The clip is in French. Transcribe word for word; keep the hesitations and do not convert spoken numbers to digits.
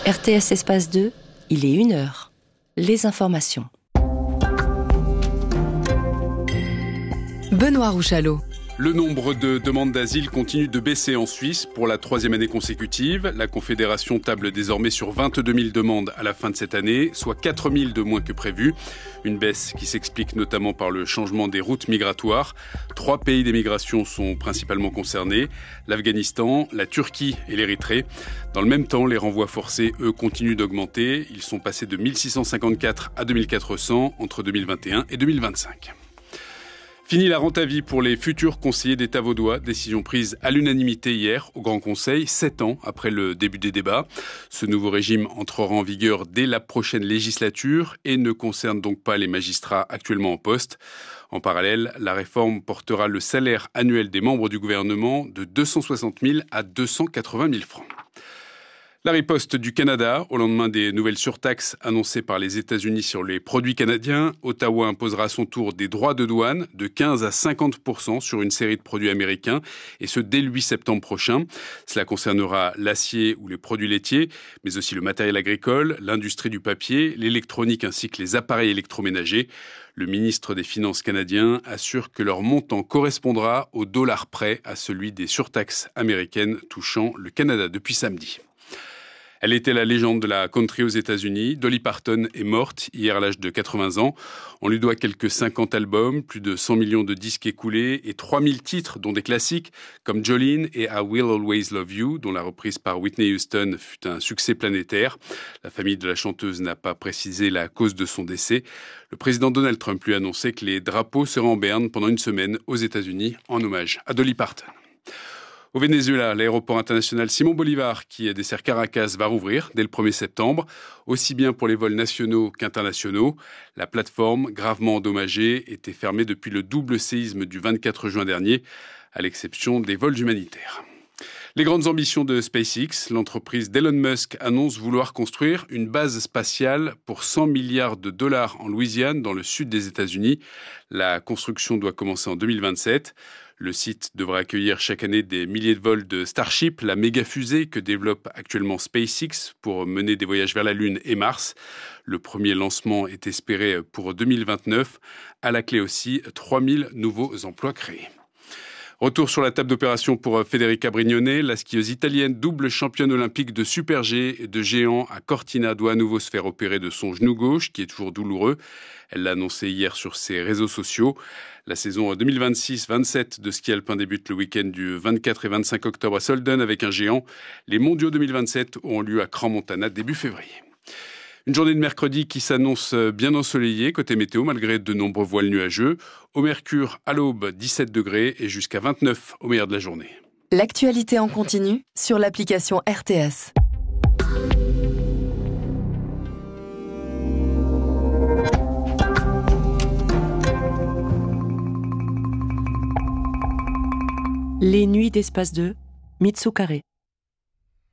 R T S Espace deux, il est une heure. Les informations. Benoît Rouchalot. Le nombre de demandes d'asile continue de baisser en Suisse pour la troisième année consécutive. La Confédération table désormais sur vingt-deux mille demandes à la fin de cette année, soit quatre mille de moins que prévu. Une baisse qui s'explique notamment par le changement des routes migratoires. Trois pays d'émigration sont principalement concernés, l'Afghanistan, la Turquie et l'Érythrée. Dans le même temps, les renvois forcés, eux, continuent d'augmenter. Ils sont passés de mille six cent cinquante-quatre à deux mille quatre cents entre deux mille vingt et un et deux mille vingt-cinq. Fini la rente à vie pour les futurs conseillers d'État vaudois. Décision prise à l'unanimité hier au Grand Conseil, sept ans après le début des débats. Ce nouveau régime entrera en vigueur dès la prochaine législature et ne concerne donc pas les magistrats actuellement en poste. En parallèle, la réforme portera le salaire annuel des membres du gouvernement de deux cent soixante mille à deux cent quatre-vingt mille francs. La riposte du Canada, au lendemain des nouvelles surtaxes annoncées par les États-Unis sur les produits canadiens, Ottawa imposera à son tour des droits de douane de quinze à cinquante pour cent sur une série de produits américains, et ce dès le huit septembre prochain. Cela concernera l'acier ou les produits laitiers, mais aussi le matériel agricole, l'industrie du papier, l'électronique ainsi que les appareils électroménagers. Le ministre des Finances canadien assure que leur montant correspondra au dollar près à celui des surtaxes américaines touchant le Canada depuis samedi. Elle était la légende de la country aux États-Unis. Dolly Parton est morte hier à l'âge de quatre-vingts ans. On lui doit quelques cinquante albums, plus de cent millions de disques écoulés et trois mille titres, dont des classiques comme Jolene et I Will Always Love You, dont la reprise par Whitney Houston fut un succès planétaire. La famille de la chanteuse n'a pas précisé la cause de son décès. Le président Donald Trump lui a annoncé que les drapeaux seraient en berne pendant une semaine aux États-Unis en hommage à Dolly Parton. Au Venezuela, l'aéroport international Simón Bolívar, qui dessert Caracas, va rouvrir dès le premier septembre, aussi bien pour les vols nationaux qu'internationaux. La plateforme, gravement endommagée, était fermée depuis le double séisme du vingt-quatre juin dernier, à l'exception des vols humanitaires. Les grandes ambitions de SpaceX, l'entreprise d'Elon Musk annonce vouloir construire une base spatiale pour cent milliards de dollars en Louisiane, dans le sud des États-Unis. La construction doit commencer en deux mille vingt-sept. Le site devrait accueillir chaque année des milliers de vols de Starship, la méga fusée que développe actuellement SpaceX pour mener des voyages vers la Lune et Mars. Le premier lancement est espéré pour deux mille vingt-neuf. À la clé aussi, trois mille nouveaux emplois créés. Retour sur la table d'opération pour Federica Brignone. La skieuse italienne, double championne olympique de Super G et de géant à Cortina, doit à nouveau se faire opérer de son genou gauche, qui est toujours douloureux. Elle l'a annoncé hier sur ses réseaux sociaux. La saison deux mille vingt-six vingt-sept de ski alpin débute le week-end du vingt-quatre et vingt-cinq octobre à Solden avec un géant. Les mondiaux deux mille vingt-sept auront lieu à Crans-Montana début février. Une journée de mercredi qui s'annonce bien ensoleillée côté météo malgré de nombreux voiles nuageux. Au Mercure, à l'aube, dix-sept degrés et jusqu'à vingt-neuf au meilleur de la journée. L'actualité en continu sur l'application R T S. Les nuits d'Espace deux, Mitsu Carré.